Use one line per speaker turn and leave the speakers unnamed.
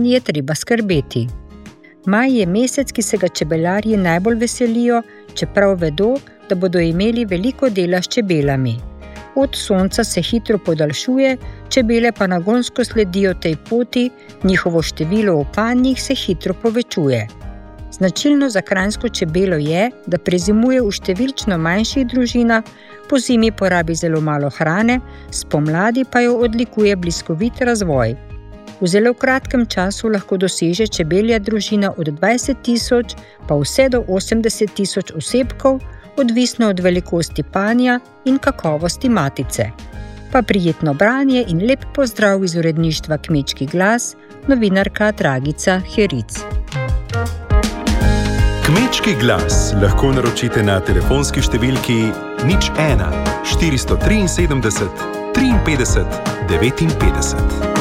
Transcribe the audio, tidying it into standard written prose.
zanj je treba skrbeti. Maj je mesec, ki se ga čebelarji najbolj veselijo, čeprav vedo, da bodo imeli veliko dela s čebelami. Od sonca se hitro podaljšuje, čebele pa nagonsko sledijo tej poti, njihovo število v panjih se hitro povečuje. Značilno za kranjsko čebelo je, da prezimuje v številčno manjših družinah, pozimi porabi zelo malo hrane, spomladi pa jo odlikuje bliskovit razvoj. V zelo kratkem času lahko doseže čebelja družina od 20.000 pa vse do 80.000 osebkov, odvisno od velikosti panja in kakovosti matice. Pa prijetno branje in lep pozdrav iz uredništva Kmečki glas, novinarka Dragica Heric.
Kmečki glas lahko naročite na telefonski številki 01 473 53 59.